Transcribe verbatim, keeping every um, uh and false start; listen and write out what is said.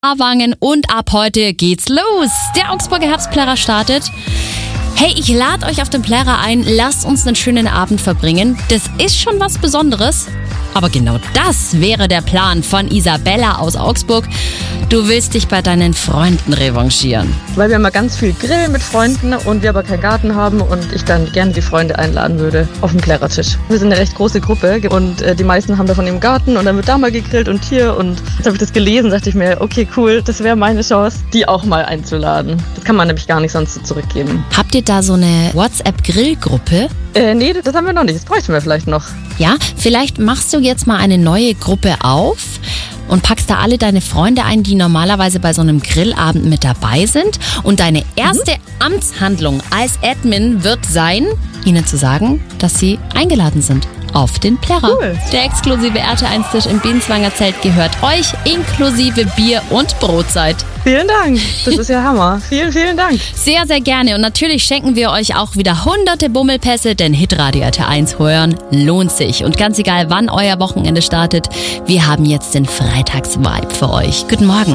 Aarwangen und ab heute geht's los. Der Augsburger Herbstplärrer startet. Hey, ich lade euch auf den Plärrer ein, lasst uns einen schönen Abend verbringen. Das ist schon was Besonderes. Aber genau das wäre der Plan von Isabella aus Augsburg. Du willst dich bei deinen Freunden revanchieren. Weil wir mal ganz viel grillen mit Freunden und wir aber keinen Garten haben und ich dann gerne die Freunde einladen würde auf den Plärrertisch. Wir sind eine recht große Gruppe und äh, die meisten haben davon im Garten und dann wird da mal gegrillt und hier. Und jetzt habe ich das gelesen, dachte ich mir, okay, cool, das wäre meine Chance, die auch mal einzuladen. Das kann man nämlich gar nicht sonst so zurückgeben. Habt ihr da so eine WhatsApp-Grillgruppe? Äh, nee, das haben wir noch nicht. Das bräuchten wir vielleicht noch. Ja, vielleicht machst du jetzt mal eine neue Gruppe auf und packst da alle deine Freunde ein, die normalerweise bei so einem Grillabend mit dabei sind. Und deine erste mhm. Amtshandlung als Admin wird sein, ihnen zu sagen, dass sie eingeladen sind auf den Plärrer. Cool. Der exklusive R T eins Tisch im Bienenzwanger Zelt gehört euch, inklusive Bier und Brotzeit. Vielen Dank, das ist ja Hammer. Vielen, vielen Dank. Sehr, sehr gerne. Und natürlich schenken wir euch auch wieder hunderte Bummelpässe, denn Hitradio R T eins hören lohnt sich. Und ganz egal, wann euer Wochenende startet, wir haben jetzt den Freitagsvibe für euch. Guten Morgen.